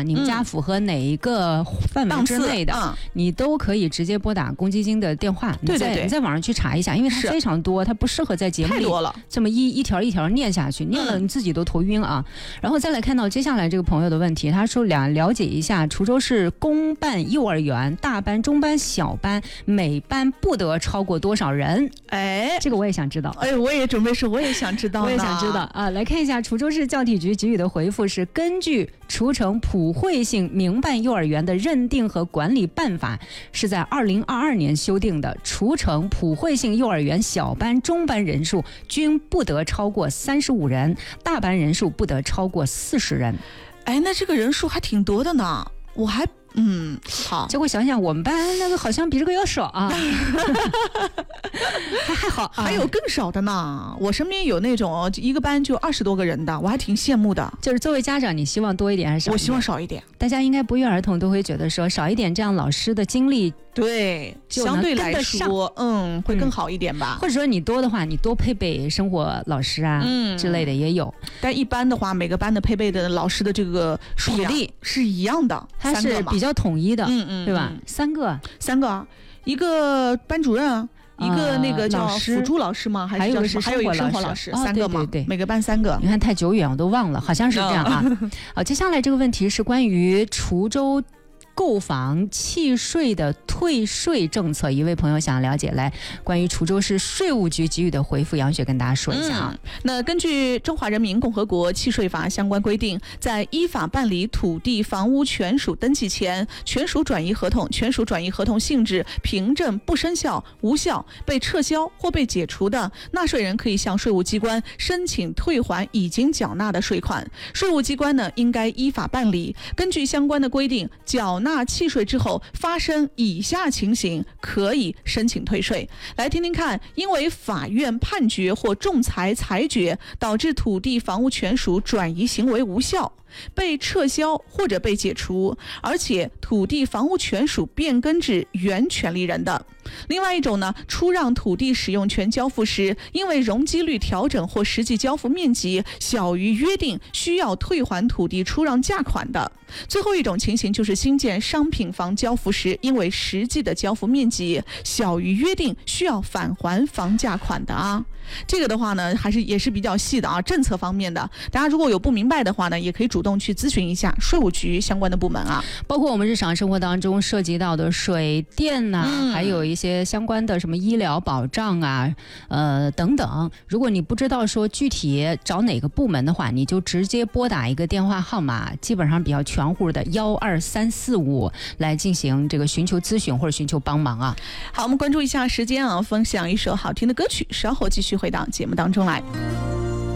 啊，你们家符合哪一个范围之内的，你都可以直接拨打公积金的电话。 对对对， 你在网上去查一下，因为它非常多，它不适合在节目里这么一条一条念下去，念了你自己都头晕啊。然后再来看到接下来这个朋友的问题，他说了解一下滁州市公办幼儿园大班、中班、小班每班不得超过多少人？ 哎， 这个我也想知道。 哎，我也准备说，我也想知道， 我也想知道啊。来看一下滁州市教体局给予的回复是：根据滁城普惠性民办幼儿园的认定和管理办法，是在2022年修订的。滁城普惠性幼儿园小班、中班人数均不得超过35人，大班人数不得超过40人。 哎，那这个人数还挺多的呢，我还好。 结果想想我们班那个好像比这个要少啊，还好啊， 还有更少的呢。我身边有那种一个班就20多个人的，我还挺羡慕的。 就是作为家长，你希望多一点还是少一点？ 我希望少一点。 大家应该不约而同都会觉得说少一点，这样老师的精力对相对来说会更好一点吧。 或者说你多的话，你多配备生活老师啊之类的也有。 但一般的话，每个班的配备的老师的这个比例是一样的， 它是比较统一的，对吧？三个， 一个班主任，一个那个叫辅助老师吗？ 还有一个生活老师，3个嘛，对，每个班3个。 你看太久远我都忘了，好像是这样啊。好，接下来这个问题是关于滁州购房契税的退税政策，一位朋友想了解，来关于滁州市税务局给予的回复，杨雪跟大家说一下啊。 那根据《中华人民共和国契税法》相关规定，在依法办理土地房屋权属登记前，权属转移合同性质凭证不生效、无效、被撤销或被解除的，纳税人可以向税务机关申请退还已经缴纳的税款。税务机关呢，应该依法办理。根据相关的规定，缴纳契税之后发生以下情形，可以申请退税。来听听看，因为法院判决或仲裁裁决导致土地房屋权属转移行为无效，被撤销或者被解除，而且土地房屋权属变更至原权利人的。另外一种呢，出让土地使用权交付时，因为容积率调整或实际交付面积小于约定，需要退还土地出让价款的。最后一种情形就是新建商品房交付时，因为实际的交付面积小于约定，需要返还房价款的啊。这个的话呢，也是比较细的啊，政策方面的。大家如果有不明白的话呢，也可以主动去咨询一下税务局相关的部门啊。 包括我们日常生活当中涉及到的水电呐，还有一些相关的什么医疗保障啊，等等。如果你不知道说具体找哪个部门的话，你就直接拨打一个电话号码，基本上比较全乎的12345来进行这个寻求咨询或者寻求帮忙啊。 好，我们关注一下时间啊，分享一首好听的歌曲，稍后继续回到节目当中来。